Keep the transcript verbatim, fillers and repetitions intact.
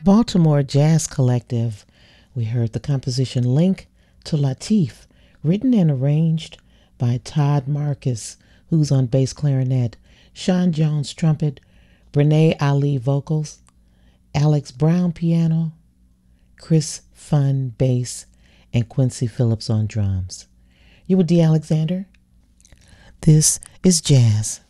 Baltimore Jazz Collective. We heard the composition Link to Latif, written and arranged by Todd Marcus, who's on bass clarinet, Sean Jones trumpet, Brene Ali vocals, Alex Brown piano, Chris Funn bass, and Quincy Phillips on drums. You with D. Alexander? This is Jazz.